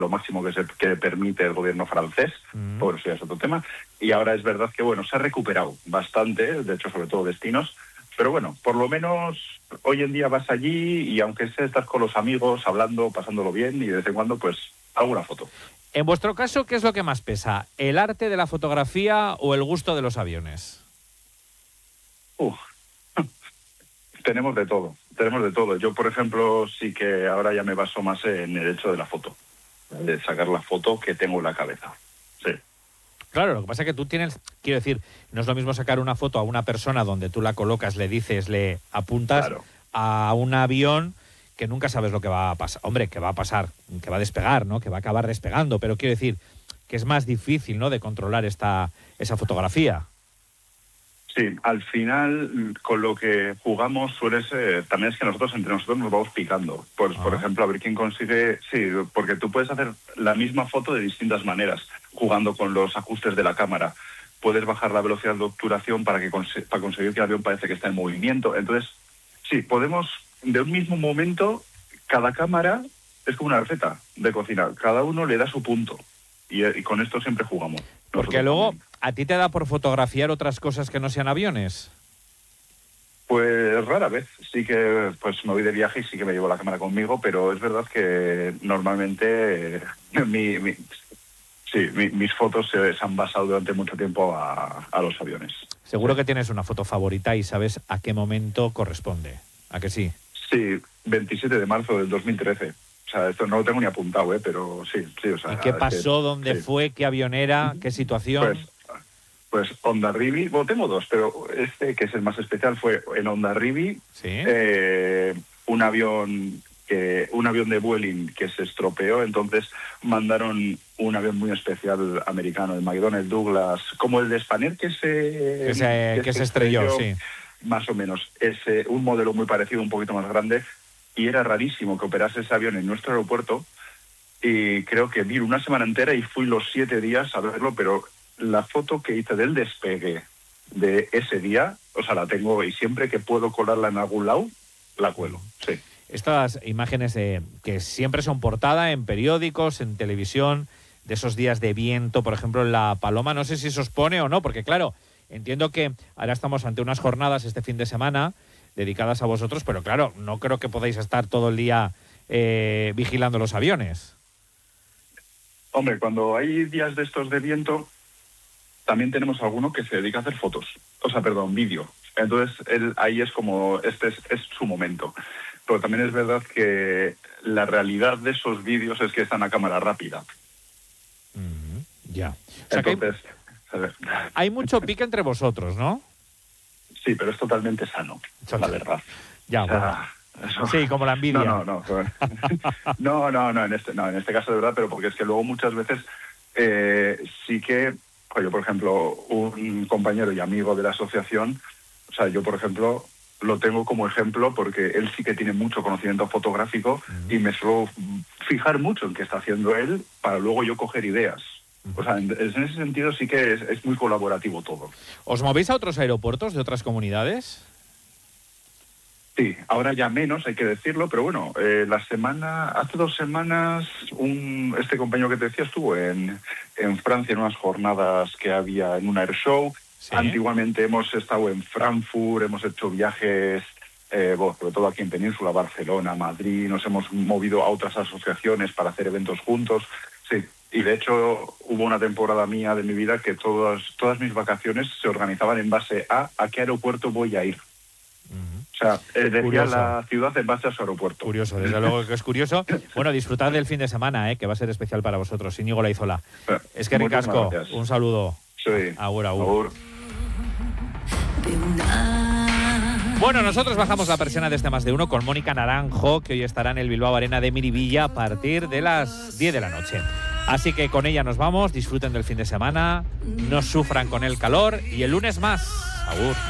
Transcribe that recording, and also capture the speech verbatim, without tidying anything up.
lo máximo que se que permite el gobierno francés, mm. por eso ya es otro tema, y ahora es verdad que, bueno, se ha recuperado bastante, de hecho, sobre todo destinos, pero bueno, por lo menos hoy en día vas allí y aunque sea estás con los amigos, hablando, pasándolo bien, y de vez en cuando, pues, alguna foto. En vuestro caso, ¿qué es lo que más pesa? ¿El arte de la fotografía o el gusto de los aviones? Uf. Tenemos de todo, tenemos de todo. Yo, por ejemplo, sí que ahora ya me baso más en el hecho de la foto, de sacar la foto que tengo en la cabeza. Sí. Claro, lo que pasa es que tú tienes, quiero decir, no es lo mismo sacar una foto a una persona donde tú la colocas, le dices, le apuntas, claro, a un avión que nunca sabes lo que va a pasar. Hombre, que va a pasar, que va a despegar, ¿no? Que va a acabar despegando, pero quiero decir que es más difícil, ¿no?, de controlar esta esa fotografía. Sí, al final, con lo que jugamos suele ser, también es que nosotros entre nosotros nos vamos picando. Pues, ah. Por ejemplo, a ver quién consigue, sí, porque tú puedes hacer la misma foto de distintas maneras, jugando con los ajustes de la cámara. Puedes bajar la velocidad de obturación para, que cons- para conseguir que el avión parece que está en movimiento. Entonces, sí, podemos, de un mismo momento, cada cámara es como una receta de cocina. Cada uno le da su punto. Y, y con esto siempre jugamos. Porque luego, ¿a ti te da por fotografiar otras cosas que no sean aviones? Pues rara vez. Sí que pues me voy de viaje y sí que me llevo la cámara conmigo, pero es verdad que normalmente eh, mi, mi, sí, mi, mis fotos se, se han basado durante mucho tiempo a, a los aviones. Seguro sí. que tienes una foto favorita y sabes a qué momento corresponde. ¿A que sí? Sí, veintisiete de marzo del dos mil trece. O sea, esto no lo tengo ni apuntado, ¿eh? Pero sí, sí. O sea, ¿y qué pasó? Que, ¿Dónde sí. fue? ¿Qué avión era? ¿Qué situación? Pues, pues Hondarribia, bueno, tengo dos, pero este, que es el más especial, fue en Hondarribia, ¿sí? eh, un avión que un avión de Vueling que se estropeó, entonces mandaron un avión muy especial americano, el McDonnell Douglas, como el de Spanair que se... Que se, que que se estrelló, estrelló, sí. Más o menos. Es eh, un modelo muy parecido, un poquito más grande, y era rarísimo que operase ese avión en nuestro aeropuerto, y creo que vi una semana entera y fui los siete días a verlo, pero la foto que hice del despegue de ese día, o sea, la tengo y siempre que puedo colarla en algún lado, la cuelo, sí. Estas imágenes eh, que siempre son portada en periódicos, en televisión, de esos días de viento, por ejemplo, en La Paloma, no sé si se os pone o no, porque claro, entiendo que ahora estamos ante unas jornadas este fin de semana dedicadas a vosotros, pero claro, no creo que podáis estar todo el día eh, vigilando los aviones. Hombre, cuando hay días de estos de viento, también tenemos alguno que se dedica a hacer fotos, o sea, perdón, vídeo. Entonces, él, ahí es como, este es, es su momento. Pero también es verdad que la realidad de esos vídeos es que están a cámara rápida. Mm, ya. O sea, entonces, que hay, hay mucho pique entre vosotros, ¿no? Sí, pero es totalmente sano, la verdad. Ya, o sea, bueno. Eso... Sí, como la envidia. No, no, no. No, no, no, en este, no, en este caso de verdad, pero porque es que luego muchas veces eh, sí que, yo por ejemplo, un compañero y amigo de la asociación, o sea, yo por ejemplo lo tengo como ejemplo porque él sí que tiene mucho conocimiento fotográfico uh-huh. y me suelo fijar mucho en qué está haciendo él para luego yo coger ideas. O sea, en, en ese sentido sí que es, es muy colaborativo todo. ¿Os movéis a otros aeropuertos de otras comunidades? Sí, ahora ya menos, hay que decirlo, pero bueno, eh, la semana, hace dos semanas, un, este compañero que te decía estuvo en, en Francia en unas jornadas que había en un air show. ¿Sí? Antiguamente hemos estado en Frankfurt, hemos hecho viajes, eh, bueno, sobre todo aquí en Península, Barcelona, Madrid, nos hemos movido a otras asociaciones para hacer eventos juntos. Sí, y de hecho hubo una temporada mía de mi vida que todas, todas mis vacaciones se organizaban en base a a qué aeropuerto voy a ir. Uh-huh. O sea, eh, decía curioso. La ciudad en base a su aeropuerto. Curioso, desde luego que es curioso. Bueno, disfrutad del fin de semana, eh, que va a ser especial para vosotros. Íñigo Laizola. Es que ricasco, un saludo. Sí. Agur, agur. agur. Bueno, nosotros bajamos la persiana de este Más de Uno con Mónica Naranjo, que hoy estará en el Bilbao Arena de Miribilla a partir de las diez de la noche. Así que con ella nos vamos, disfruten del fin de semana, no sufran con el calor y el lunes más. Agur.